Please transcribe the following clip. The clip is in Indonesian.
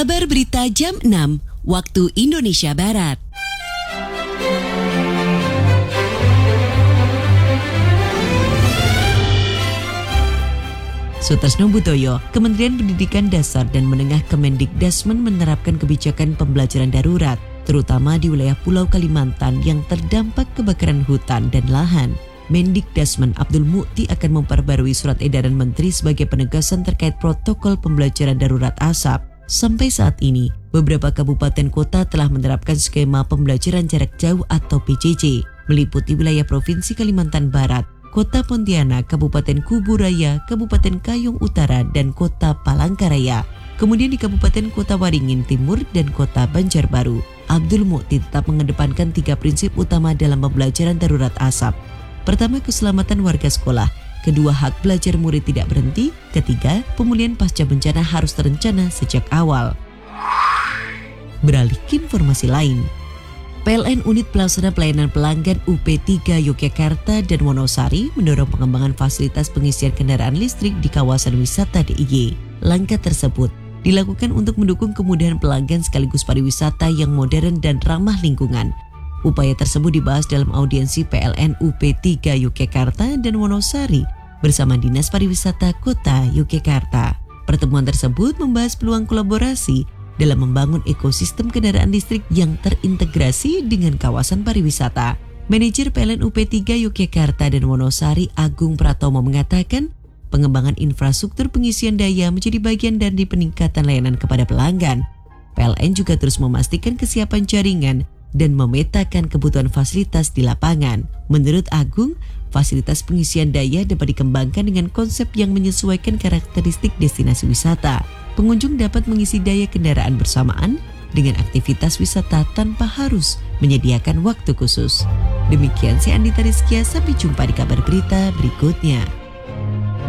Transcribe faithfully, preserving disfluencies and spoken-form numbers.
Kabar Berita Jam enam, waktu Indonesia Barat. Sutresno Butoyo, Kementerian Pendidikan Dasar dan Menengah Kemendikdasmen menerapkan kebijakan pembelajaran darurat, terutama di wilayah Pulau Kalimantan yang terdampak kebakaran hutan dan lahan. Mendikdasmen Abdul Mukti akan memperbarui surat edaran Menteri sebagai penegasan terkait protokol pembelajaran darurat asap. Sampai saat ini, beberapa kabupaten kota telah menerapkan skema pembelajaran jarak jauh atau P J J, meliputi wilayah Provinsi Kalimantan Barat, Kota Pontianak, Kabupaten Kuburaya, Kabupaten Kayong Utara, dan Kota Palangkaraya. Kemudian di Kabupaten Kota Waringin Timur dan Kota Banjarbaru. Abdul Mukti tetap mengedepankan tiga prinsip utama dalam pembelajaran darurat asap. Pertama, keselamatan warga sekolah. Kedua, hak belajar murid tidak berhenti. Ketiga, pemulihan pasca bencana harus terencana sejak awal. Beralih ke informasi lain. P L N Unit Pelaksana Pelayanan Pelanggan U P tiga Yogyakarta dan Wonosari mendorong pengembangan fasilitas pengisian kendaraan listrik di kawasan wisata D I Y. Langkah tersebut dilakukan untuk mendukung kemudahan pelanggan sekaligus pariwisata yang modern dan ramah lingkungan. Upaya tersebut dibahas dalam audiensi P L N U P tiga Yogyakarta dan Wonosari bersama Dinas Pariwisata Kota Yogyakarta. Pertemuan tersebut membahas peluang kolaborasi dalam membangun ekosistem kendaraan listrik yang terintegrasi dengan kawasan pariwisata. Manajer P L N U P tiga Yogyakarta dan Wonosari Agung Pratomo mengatakan, pengembangan infrastruktur pengisian daya menjadi bagian dari peningkatan layanan kepada pelanggan. P L N juga terus memastikan kesiapan jaringan dan memetakan kebutuhan fasilitas di lapangan. Menurut Agung, fasilitas pengisian daya dapat dikembangkan dengan konsep yang menyesuaikan karakteristik destinasi wisata. Pengunjung dapat mengisi daya kendaraan bersamaan dengan aktivitas wisata tanpa harus menyediakan waktu khusus. Demikian saya Andita Rizkia, sampai jumpa di kabar berita berikutnya.